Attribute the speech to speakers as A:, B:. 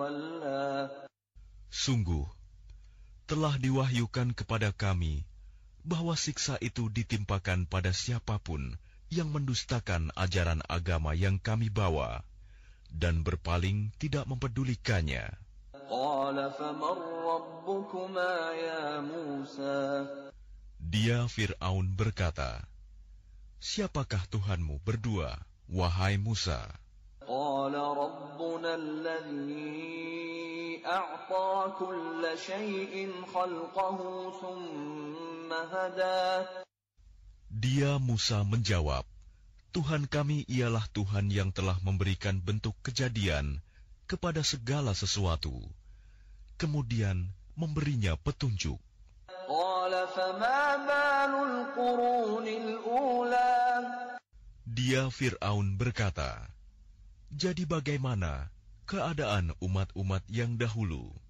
A: تولى
B: Sungguh, telah diwahyukan kepada kami bahwa siksa itu ditimpakan pada siapapun yang mendustakan ajaran agama yang kami bawa dan berpaling tidak mempedulikannya.
A: قال فمن ربكما يا موسى
B: Dia Fir'aun berkata, "Siapakah Tuhanmu berdua, wahai Musa?"
A: قال ربنا الذي أعطى كل شيء خلقه ثم هدى
B: Dia Musa menjawab, "Tuhan kami ialah Tuhan yang telah memberikan bentuk kejadian kepada segala sesuatu, kemudian memberinya petunjuk."
A: قال فما بال القرون الأولى
B: Dia Fir'aun berkata, "Jadi bagaimana keadaan umat-umat yang dahulu?"